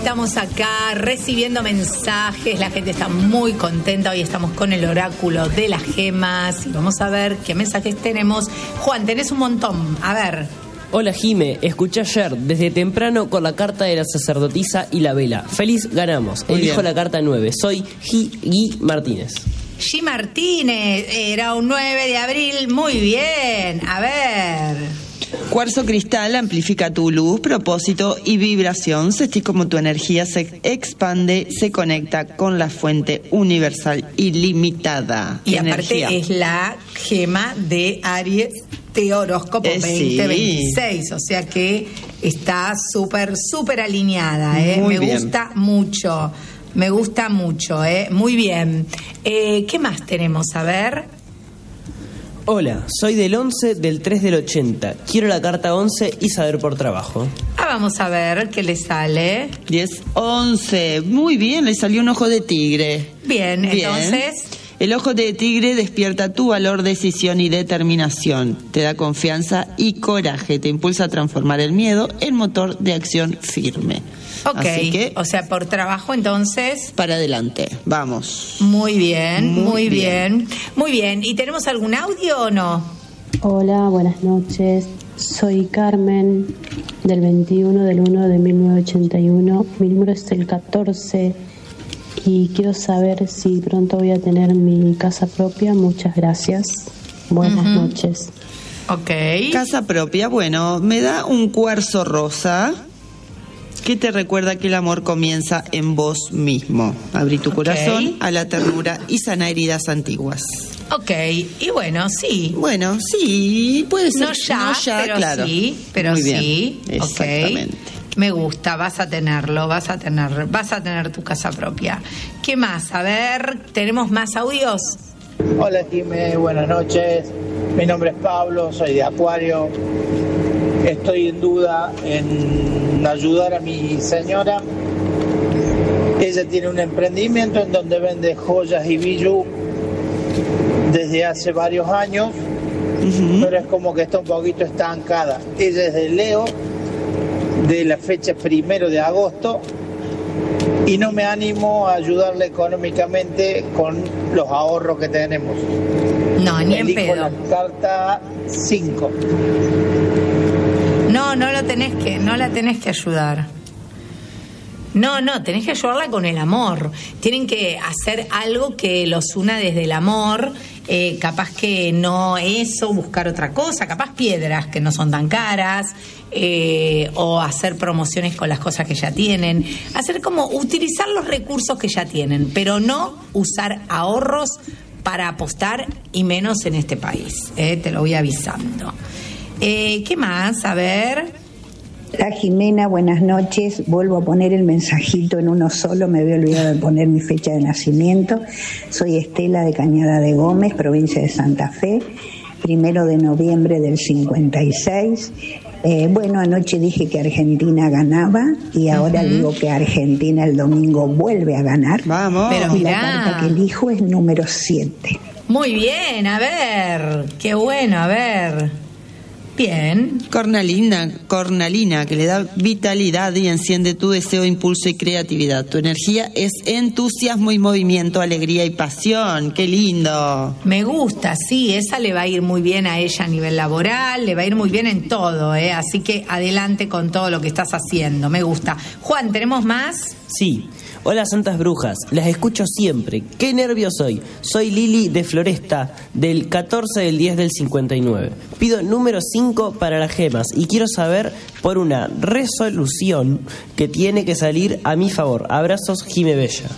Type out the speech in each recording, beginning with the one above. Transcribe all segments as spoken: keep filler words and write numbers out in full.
estamos acá recibiendo mensajes, la gente está muy contenta, hoy estamos con el oráculo de las gemas y vamos a ver qué mensajes tenemos. Juan, tenés un montón, a ver. Hola Jime, escuché ayer desde temprano con la carta de la sacerdotisa y la vela. Feliz ganamos, elijo la carta nueve, soy Gui Martínez. G. Martínez, era un nueve de abril, muy bien, a ver. Cuarzo cristal amplifica tu luz, propósito y vibración. Sentís como tu energía se expande, se conecta con la fuente universal ilimitada. Y energía. Aparte es la gema de Aries de horóscopo eh, veinte veintiséis, sí. O sea que está súper, súper alineada, ¿eh? Muy Me bien. gusta mucho, me gusta mucho, ¿eh? Muy bien. Eh, ¿Qué más tenemos? A ver... Hola, soy del once del tres del ochenta. Quiero la carta once y saber por trabajo. Ah, vamos a ver qué le sale. diez once. Muy bien, le salió un ojo de tigre. Bien, bien. Entonces... El ojo de tigre despierta tu valor, decisión y determinación. Te da confianza y coraje. Te impulsa a transformar el miedo en motor de acción firme. Ok, así que, o sea, por trabajo entonces... para adelante, vamos. Muy bien, muy, muy bien. bien. Muy bien, ¿y tenemos algún audio o no? Hola, buenas noches. Soy Carmen, del veintiuno del uno de mil novecientos ochenta y uno. Mi número es el catorce y quiero saber si pronto voy a tener mi casa propia. Muchas gracias. Buenas uh-huh. noches. Ok. Casa propia, bueno, me da un cuarzo rosa que te recuerda que el amor comienza en vos mismo. Abrí tu okay. corazón a la ternura y sana heridas antiguas. Ok, y bueno, sí. Bueno, sí, puede ser. No ya, no ya pero claro. sí, pero Muy bien. sí. Exactamente. Okay. Me gusta, vas a tenerlo, vas a tener, vas a tener tu casa propia. ¿Qué más? A ver, ¿tenemos más audios? Hola, Jimé, buenas noches. Mi nombre es Pablo, soy de Acuario. Estoy en duda en ayudar a mi señora. Ella tiene un emprendimiento en donde vende joyas y bijú desde hace varios años, uh-huh. pero es como que está un poquito estancada. Ella es de Leo, de la fecha primero de agosto, y no me animo a ayudarle económicamente con los ahorros que tenemos. No, ni en Elijo pedo. La carta cinco. No, no lo tenés que, no la tenés que ayudar. No, no, tenés que ayudarla con el amor. Tienen que hacer algo que los una desde el amor. Eh, capaz que no eso, buscar otra cosa, capaz piedras que no son tan caras, eh, o hacer promociones con las cosas que ya tienen, hacer como utilizar los recursos que ya tienen, pero no usar ahorros para apostar, y menos en este país, eh, te lo voy avisando. Eh, ¿Qué más? A ver... La Jimena, buenas noches. Vuelvo a poner el mensajito en uno solo, me había olvidado de poner mi fecha de nacimiento. Soy Estela de Cañada de Gómez, provincia de Santa Fe, primero de noviembre del cincuenta y seis. Eh, bueno, anoche dije que Argentina ganaba y ahora uh-huh. digo que Argentina el domingo vuelve a ganar. Vamos. Pero y mirá. la carta que elijo es número siete. Muy bien, a ver, qué bueno, a ver... Bien. Cornalina, cornalina, que le da vitalidad y enciende tu deseo, impulso y creatividad. Tu energía es entusiasmo y movimiento, alegría y pasión. ¡Qué lindo! Me gusta, sí, esa le va a ir muy bien a ella a nivel laboral, le va a ir muy bien en todo, ¿eh? Así que adelante con todo lo que estás haciendo, me gusta. Juan, ¿tenemos más? Sí. Hola santas brujas, las escucho siempre. Qué nervio soy. Soy Lili de Floresta, del catorce del diez del cincuenta y nueve. Pido número cinco para las gemas y quiero saber por una resolución que tiene que salir a mi favor. Abrazos, Jime Bella.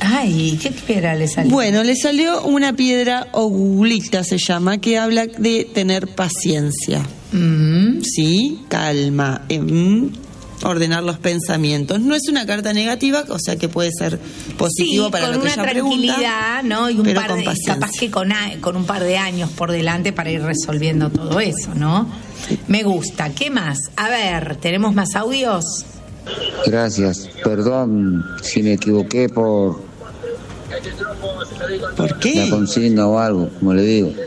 Ay, ¿qué piedra le salió? Bueno, le salió una piedra ogulita, se llama, que habla de tener paciencia. Mm. Sí, calma. Mm. Ordenar los pensamientos. No es una carta negativa, o sea que puede ser positivo sí, para lo que ella pregunta. Con una tranquilidad, ¿no? Y un pero par con de, paciencia. capaz que con, con un par de años por delante para ir resolviendo todo eso, ¿no? Me gusta. ¿Qué más? A ver, ¿tenemos más audios? Gracias. Perdón si me equivoqué por... ¿Por qué? La consigna o algo, como le digo.